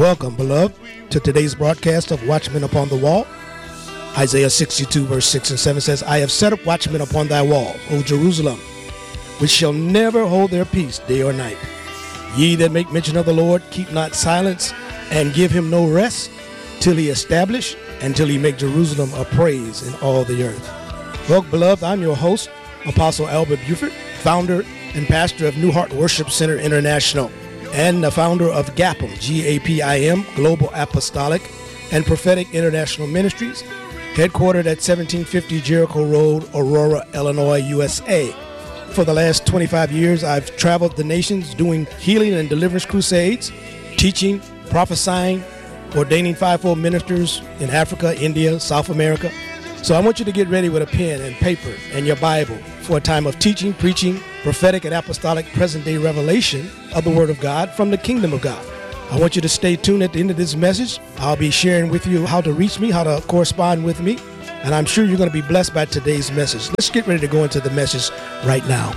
Welcome, beloved, to today's broadcast of Watchmen Upon the Wall. Isaiah 62, verse 6 and 7 says, I have set up watchmen upon thy wall, O Jerusalem, which shall never hold their peace day or night. Ye that make mention of the Lord, keep not silence, and give him no rest, till he establish, and till he make Jerusalem a praise in all the earth. Well, beloved, I'm your host, Apostle Albert Buford, founder and pastor of New Heart Worship Center International, and the founder of GAPIM, G-A-P-I-M, Global Apostolic and Prophetic International Ministries, headquartered at 1750 Jericho Road, Aurora, Illinois, USA. For the last 25 years, I've traveled the nations doing healing and deliverance crusades, teaching, prophesying, ordaining fivefold ministers in Africa, India, South America. So I want you to get ready with a pen and paper and your Bible for a time of teaching, preaching, prophetic and apostolic present-day revelation of the Word of God from the Kingdom of God. I want you to stay tuned at the end of this message. I'll be sharing with you how to reach me, how to correspond with me, and I'm sure you're going to be blessed by today's message. Let's get ready to go into the message right now.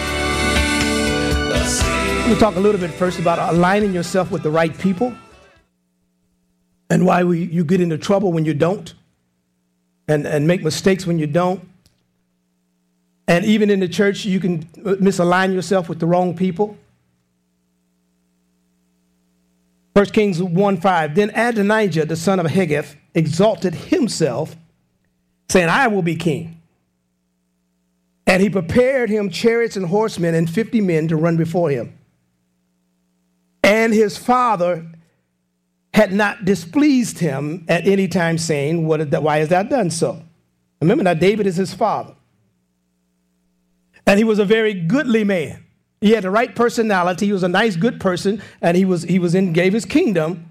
Let me talk a little bit first about aligning yourself with the right people and why you get into trouble when you don't. And make mistakes when you don't. And even in the church, you can misalign yourself with the wrong people. 1 Kings 1:5. Then Adonijah, the son of Haggith, exalted himself, saying, I will be king. And he prepared him chariots and horsemen and 50 men to run before him. And his father had not displeased him at any time, saying, why has thou done so? Remember, now David is his father. And he was a very goodly man. He had the right personality. He was a nice, good person, and gave his kingdom.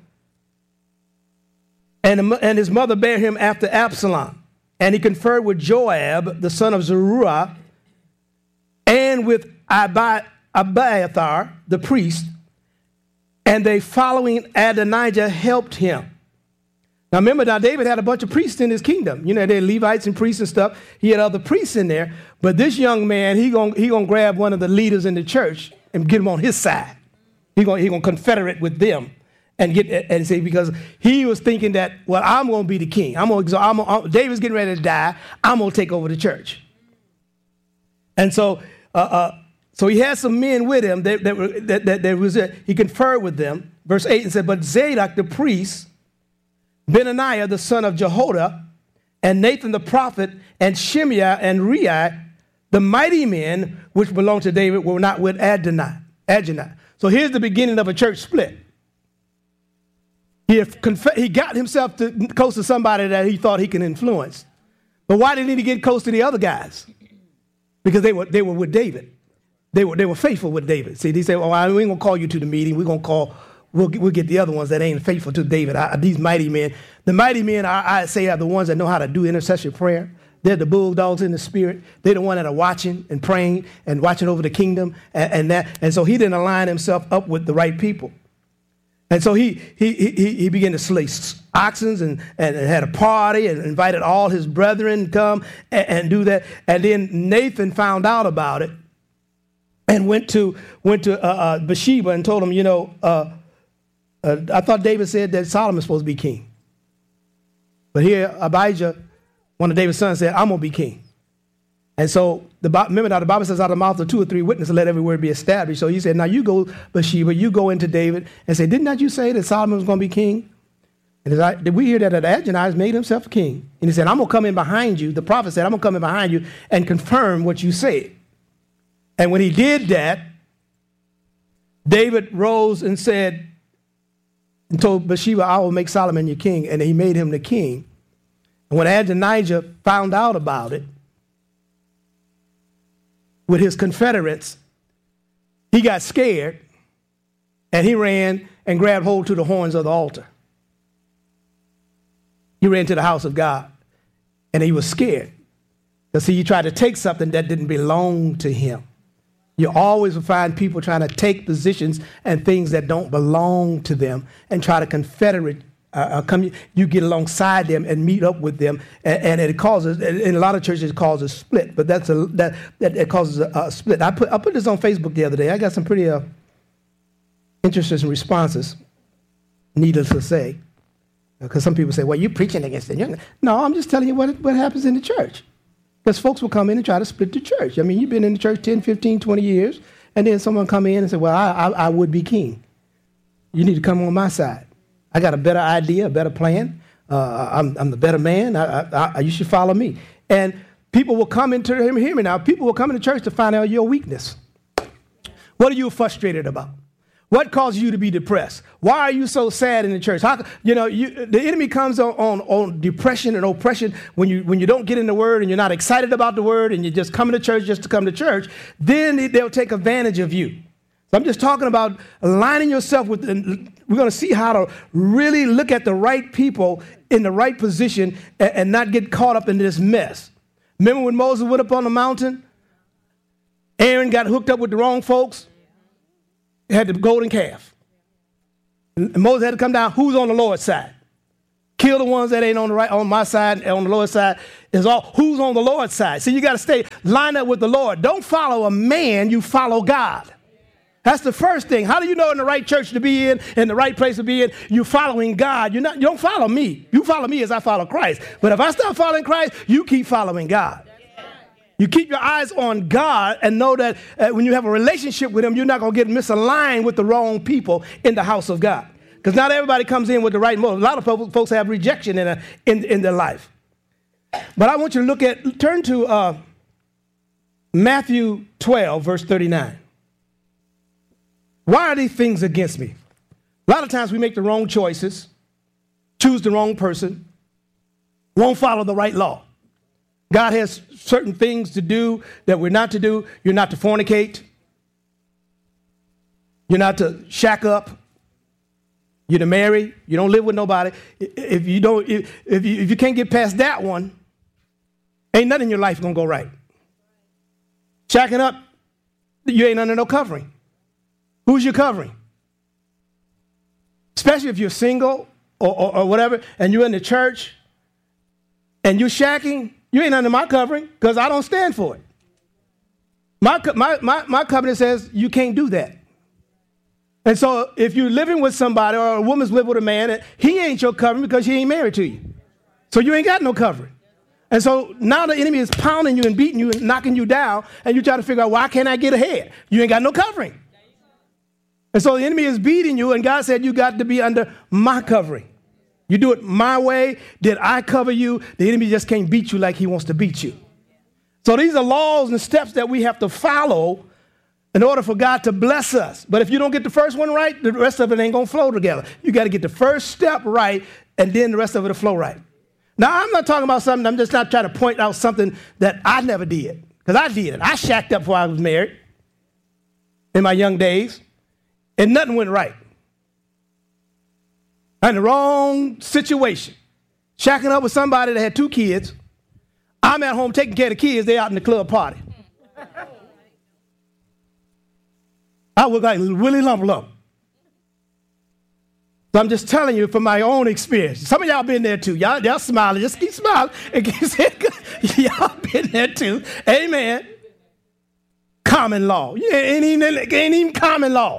And his mother bare him after Absalom. And he conferred with Joab, the son of Zeruiah, and with Abiathar, the priest, and they, following Adonijah, helped him. Now remember, David had a bunch of priests in his kingdom. You know, they had Levites and priests and stuff. He had other priests in there. But this young man, he gonna grab one of the leaders in the church and get him on his side. He gonna confederate with them and say, because he was thinking that, well, I'm gonna be the king. David's getting ready to die. I'm gonna take over the church. And so he had some men with him he conferred with them. Verse 8 and said, but Zadok the priest, Benaniah the son of Jehoiada, and Nathan the prophet, and Shimei and Rei, the mighty men which belonged to David, were not with Adonijah. So here's the beginning of a church split. He got himself close to somebody that he thought he can influence. But why didn't he get close to the other guys? Because they were with David. They were faithful with David. See, they say, we ain't going to call you to the meeting. We'll get the other ones that ain't faithful to David. These mighty men. The mighty men, I say, are the ones that know how to do intercessory prayer. They're the bulldogs in the spirit. They're the ones that are watching and praying and watching over the kingdom and so he didn't align himself up with the right people. And so he began to slay oxen and had a party and invited all his brethren to come and do that. And then Nathan found out about it. And went to Bathsheba and told him, I thought David said that Solomon's supposed to be king. But here, Abijah, one of David's sons, said, I'm going to be king. And so, remember now, the Bible says, out of the mouth of 2 or 3 witnesses, let every word be established. So he said, now you go, Bathsheba, you go into David and say, did not you say that Solomon was going to be king? And did we hear that Adonijah made himself king? And he said, I'm going to come in behind you. The prophet said, I'm going to come in behind you and confirm what you said. And when he did that, David rose and said, and told Bathsheba, I will make Solomon your king. And he made him the king. And when Adonijah found out about it, with his confederates, he got scared and he ran and grabbed hold to the horns of the altar. He ran to the house of God and he was scared. Because see, he tried to take something that didn't belong to him. You always will find people trying to take positions and things that don't belong to them and try to confederate. You get alongside them and meet up with them, and it causes. In a lot of churches, it causes split. But it causes a split. I put this on Facebook the other day. I got some pretty interesting responses. needless to say. Because some people say, well, you're preaching against it. No, I'm just telling you what happens in the church. Because folks will come in and try to split the church. I mean, you've been in the church 10, 15, 20 years, and then someone come in and say, well, I would be king. You need to come on my side. I got a better idea, a better plan. I'm the better man. You should follow me. And people will come into, hear me now, people will come into church to find out your weakness. What are you frustrated about? What causes you to be depressed? Why are you so sad in the church? The enemy comes on depression and oppression when you don't get in the Word and you're not excited about the Word and you're just coming to church just to come to church. Then they'll take advantage of you. So I'm just talking about aligning yourself with. We're going to see how to really look at the right people in the right position and not get caught up in this mess. Remember when Moses went up on the mountain? Aaron got hooked up with the wrong folks. Had the golden calf. And Moses had to come down. Who's on the Lord's side? Kill the ones that ain't on my side, and on the Lord's side is all. Who's on the Lord's side? So you got to stay lined up with the Lord. Don't follow a man, you follow God. That's the first thing. How do you know in the right church to be in the right place to be in? You're following God. You don't follow me. You follow me as I follow Christ. But if I stop following Christ, you keep following God. You keep your eyes on God and know that when you have a relationship with Him, you're not going to get misaligned with the wrong people in the house of God. Because not everybody comes in with the right motive. A lot of folks have rejection in their life. But I want you to turn to Matthew 12, verse 39. Why are these things against me? A lot of times we make the wrong choices, choose the wrong person, won't follow the right law. God has certain things to do that we're not to do. You're not to fornicate. You're not to shack up. You're to marry. You don't live with nobody. If you can't get past that one, ain't nothing in your life gonna go right. Shacking up, you ain't under no covering. Who's your covering? Especially if you're single or whatever, and you're in the church and you're shacking. You ain't under my covering because I don't stand for it. My covenant says you can't do that. And so if you're living with somebody or a woman's living with a man, he ain't your covering because he ain't married to you. So you ain't got no covering. And so now the enemy is pounding you and beating you and knocking you down, and you try to figure out, why can't I get ahead? You ain't got no covering. And so the enemy is beating you, and God said you got to be under my covering. You do it my way. Did I cover you? The enemy just can't beat you like he wants to beat you. So these are laws and steps that we have to follow in order for God to bless us. But if you don't get the first one right, the rest of it ain't going to flow together. You got to get the first step right, and then the rest of it will flow right. Now, I'm not talking about something, I'm just not trying to point out something that I never did. Because I did it. I shacked up before I was married in my young days, and nothing went right. In the wrong situation. Shacking up with somebody that had 2 kids. I'm at home taking care of the kids. They're out in the club party. I was like Willie Lump. So I'm just telling you from my own experience. Some of y'all been there too. Y'all smiling. Just keep smiling. And keep saying, y'all been there too. Amen. Common law. Yeah, ain't even common law.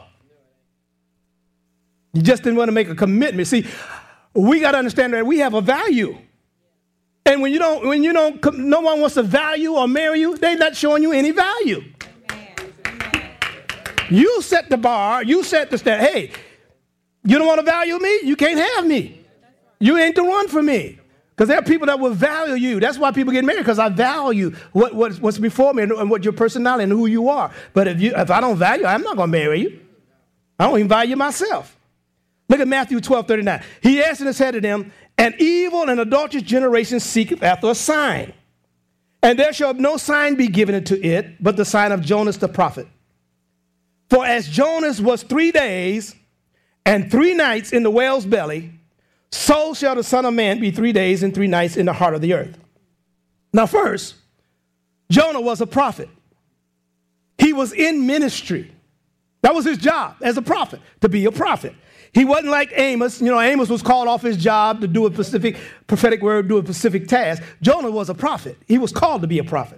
You just didn't want to make a commitment. See, we got to understand that we have a value. And when you don't, no one wants to value or marry you, they're not showing you any value. Amen. You set the bar, you set the standard. Hey, you don't want to value me? You can't have me. You ain't the one for me. Because there are people that will value you. That's why people get married, because I value what's before me and what your personality and who you are. But if I don't value you, I'm not going to marry you. I don't even value myself. Look at Matthew 12:39. He answered and said to them, an evil and adulterous generation seeketh after a sign. And there shall no sign be given unto it, but the sign of Jonas the prophet. For as Jonas was 3 days and 3 nights in the whale's belly, so shall the Son of Man be 3 days and 3 nights in the heart of the earth. Now first, Jonah was a prophet. He was in ministry. That was his job as a prophet, to be a prophet. He wasn't like Amos. Amos was called off his job to do a specific prophetic word, do a specific task. Jonah was a prophet. He was called to be a prophet.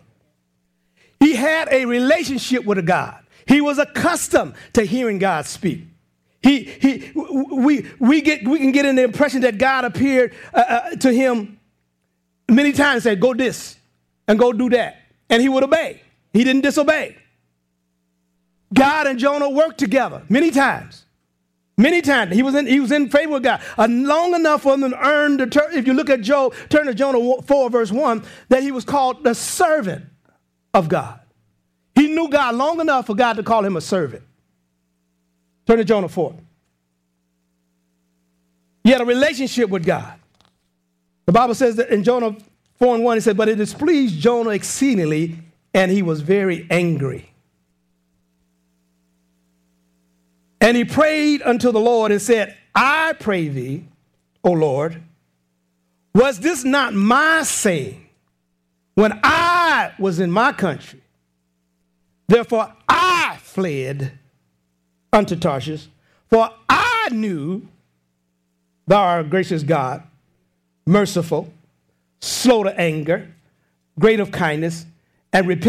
He had a relationship with a God. He was accustomed to hearing God speak. We can get in the impression that God appeared to him many times, said, go this and go do that. And he would obey. He didn't disobey. God and Jonah worked together many times. Many times. He was in favor with God. Long enough for him to earn if you look at Job, turn to Jonah 4, verse 1, that he was called the servant of God. He knew God long enough for God to call him a servant. Turn to Jonah 4. He had a relationship with God. The Bible says that in Jonah 4:1, it said, but it displeased Jonah exceedingly, and he was very angry. And he prayed unto the Lord and said, I pray thee, O Lord, was this not my saying when I was in my country? Therefore I fled unto Tarshish, for I knew thou art a gracious God, merciful, slow to anger, great of kindness, and repent.